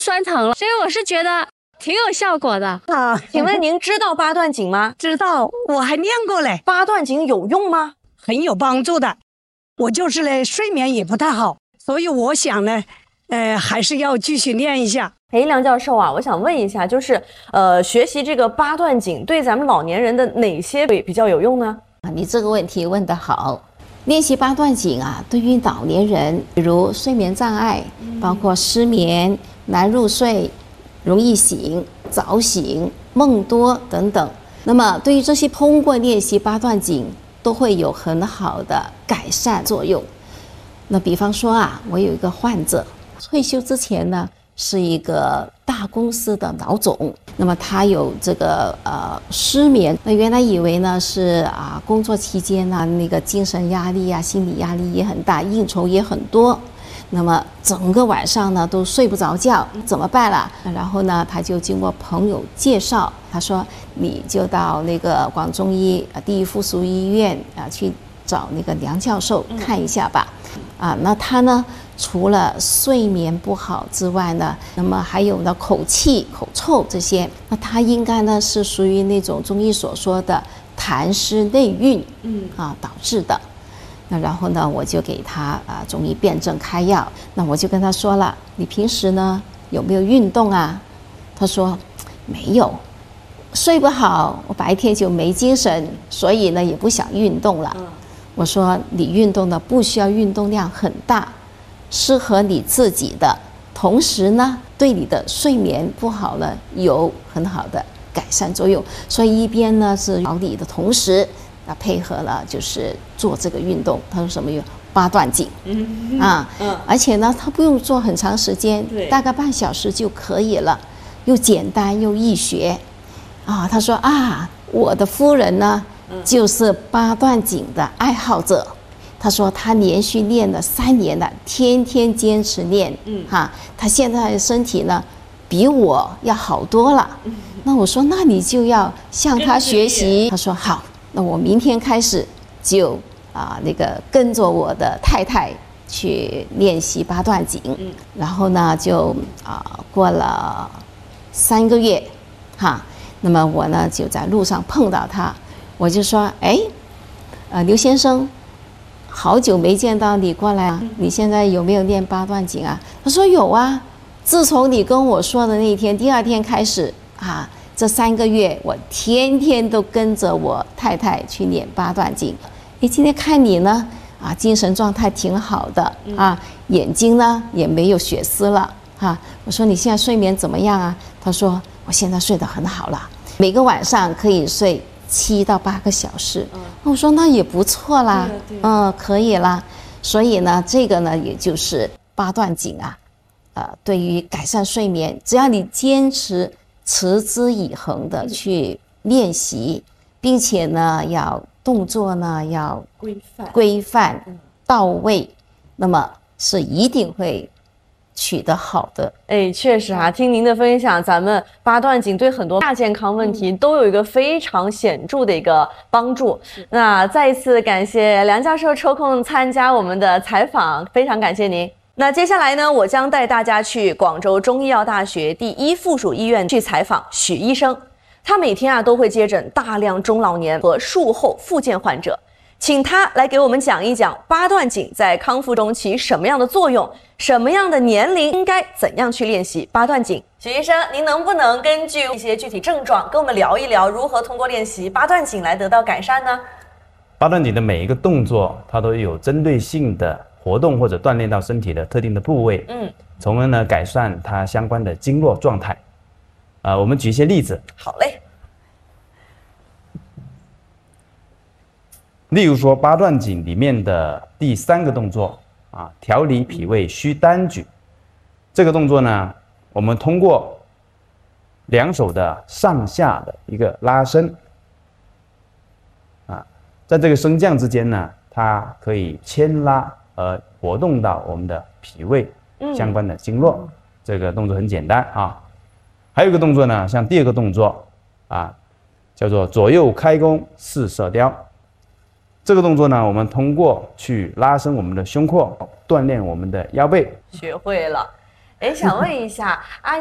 酸疼了，所以我是觉得挺有效果的啊。 请问您知道八段锦吗？ 知道，我还练过嘞。 八段锦有用吗？ 很有帮助的。我就是呢，睡眠也不太好，所以我想呢，还是要继续练一下。 梁教授啊，我想问一下，就是学习这个八段锦对咱们老年人的哪些比较有用呢？ 你这个问题问得好。练习八段锦啊，对于老年人，比如睡眠障碍，包括失眠、难入睡、容易醒、早醒、梦多等等。那么对于这些通过练习八段锦都会有很好的改善作用。那比方说啊，我有一个患者，退休之前呢是一个大公司的老总，那么他有这个失眠，那原来以为呢是工作期间呢那个精神压力啊、心理压力也很大，应酬也很多，那么整个晚上呢都睡不着觉，怎么办啦？然后呢他就经过朋友介绍，他说你就到那个广中医第一附属医院去找那个梁教授看一下吧。那他呢除了睡眠不好之外呢，那么还有呢口气、口臭这些，那他应该呢是属于那种中医所说的痰湿内蕴导致的。那然后呢我就给他中医辨证开药。那我就跟他说了，你平时呢有没有运动啊？他说没有，睡不好，我白天就没精神，所以呢也不想运动了。我说你运动的不需要运动量很大，适合你自己的，同时呢对你的睡眠不好呢有很好的改善作用。所以一边呢是调理的同时，配合了就是做这个运动。他说什么有八段锦而且呢他不用做很长时间，大概半小时就可以了，又简单又易学他说我的夫人呢就是八段锦的爱好者。他说他连续练了3年了，天天坚持练他现在的身体呢比我要好多了。那我说那你就要向他学习。他说好，那我明天开始就那个跟着我的太太去练习八段锦。然后呢就过了3个月那么我呢就在路上碰到他，我就说刘先生，好久没见到你过来你现在有没有练八段锦啊？他说有啊，自从你跟我说的那一天，第2天开始这3个月我天天都跟着我太太去练八段锦。今天看你呢精神状态挺好的眼睛呢也没有血丝了我说你现在睡眠怎么样啊？他说我现在睡得很好了，每个晚上可以睡7到8个小时。我说那也不错啦，可以啦。所以呢这个呢也就是八段锦对于改善睡眠，只要你坚持持之以恒的去练习，并且呢要动作呢要规范到位，那么是一定会取得好的。 确实听您的分享，咱们八段锦对很多亚健康问题都有一个非常显著的一个帮助。那再一次感谢梁教授抽空参加我们的采访，非常感谢您。那接下来呢，我将带大家去广州中医药大学第一附属医院去采访许医生。他每天都会接诊大量中老年和术后复健患者，请他来给我们讲一讲八段锦在康复中起什么样的作用，什么样的年龄应该怎样去练习八段锦。许医生，您能不能根据一些具体症状跟我们聊一聊，如何通过练习八段锦来得到改善呢？ 八段锦的每一个动作，它都有针对性的活动或者锻炼到身体的特定的部位，从而呢改善它相关的经络状态。我们举一些例子。 好嘞。 例如说八段锦里面的第3个动作调理脾胃虚单举，这个动作呢，我们通过2手的上下的一个拉伸在这个升降之间呢，它可以牵拉而活动到我们的脾胃相关的经络。这个动作很简单还有一个动作呢，像第2个动作叫做左右开弓四射雕。这个动作呢，我们通过去拉伸我们的胸廓，锻炼我们的腰背。 学会了。 哎，想问一下，阿